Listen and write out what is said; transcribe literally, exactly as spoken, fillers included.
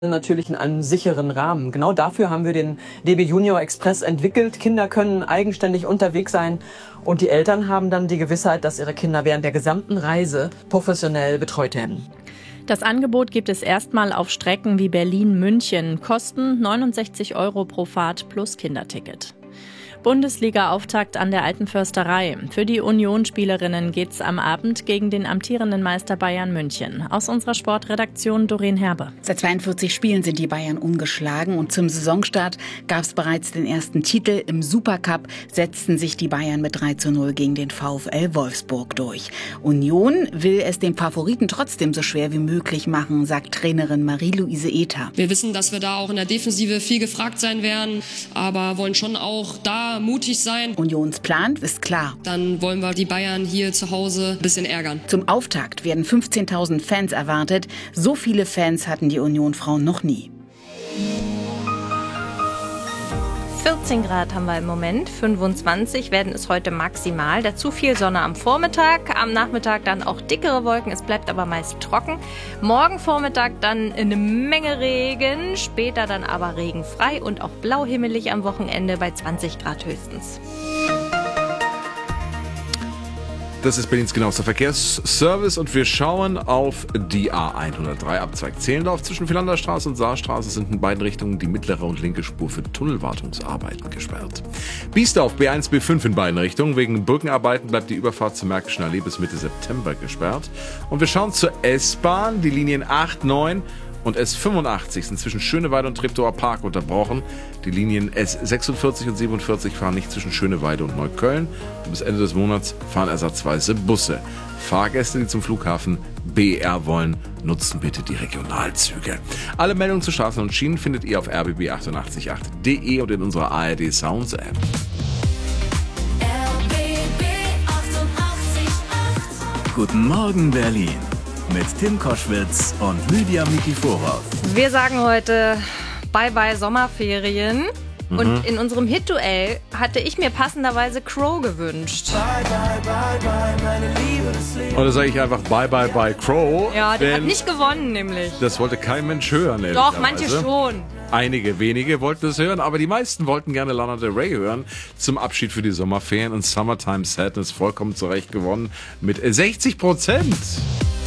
Natürlich in einem sicheren Rahmen. Genau dafür haben wir den D B Junior Express entwickelt. Kinder können eigenständig unterwegs sein und die Eltern haben dann die Gewissheit, dass ihre Kinder während der gesamten Reise professionell betreut werden. Das Angebot gibt es erstmal auf Strecken wie Berlin-München. Kosten neunundsechzig Euro pro Fahrt plus Kinderticket. Bundesliga-Auftakt an der Alten Försterei. Für die Union-Spielerinnen geht's am Abend gegen den amtierenden Meister Bayern München. Aus unserer Sportredaktion Doreen Herbe. Seit zweiundvierzig Spielen sind die Bayern ungeschlagen und zum Saisonstart gab es bereits den ersten Titel. Im Supercup setzten sich die Bayern mit drei zu null gegen den VfL Wolfsburg durch. Union will es dem Favoriten trotzdem so schwer wie möglich machen, sagt Trainerin Marie-Louise Ether. Wir wissen, dass wir da auch in der Defensive viel gefragt sein werden, aber wollen schon auch da mutig sein. Unions Plan ist klar. Dann wollen wir die Bayern hier zu Hause ein bisschen ärgern. Zum Auftakt werden fünfzehntausend Fans erwartet. So viele Fans hatten die Union-Frauen noch nie. vierzehn Grad haben wir im Moment, fünfundzwanzig werden es heute maximal. Dazu viel Sonne am Vormittag, am Nachmittag dann auch dickere Wolken, es bleibt aber meist trocken. Morgen Vormittag dann eine Menge Regen, später dann aber regenfrei und auch blauhimmelig am Wochenende bei zwanzig Grad höchstens. Das ist Berlins genauester Verkehrsservice und wir schauen auf die A hundertdrei Abzweig Zehlendorf zwischen Philanderstraße und Saarstraße sind in beiden Richtungen die mittlere und linke Spur für Tunnelwartungsarbeiten gesperrt. Biesdorf B eins B fünf in beiden Richtungen. Wegen Brückenarbeiten bleibt die Überfahrt zur Märkischen Allee bis Mitte September gesperrt. Und wir schauen zur S-Bahn. Die Linien acht, neun und S fünfundachtzig sind zwischen Schöneweide und Treptower Park unterbrochen. Die Linien S sechsundvierzig und siebenundvierzig fahren nicht zwischen Schöneweide und Neukölln. Und bis Ende des Monats fahren ersatzweise Busse. Fahrgäste, die zum Flughafen B R wollen, nutzen bitte die Regionalzüge. Alle Meldungen zu Straßen und Schienen findet ihr auf r b b acht acht acht punkt d e und in unserer A R D Sounds App. R B B achtundachtzig Komma acht. Guten Morgen Berlin mit Tim Koschwitz und Lydia Mikiforov. Wir sagen heute Bye-bye Sommerferien. Mhm. Und in unserem Hit-Duell hatte ich mir passenderweise Crow gewünscht. Bye, bye, bye, bye, meine Liebe des Lebens. Und da sage ich einfach Bye Bye Bye Crow. Ja, der hat denn nicht gewonnen nämlich. Das wollte kein Mensch hören. Doch, manche ehrlicherweise. schon. Einige wenige wollten es hören, aber die meisten wollten gerne Lana Del Rey hören zum Abschied für die Sommerferien und Summertime Sadness vollkommen zurecht gewonnen mit sechzig Prozent.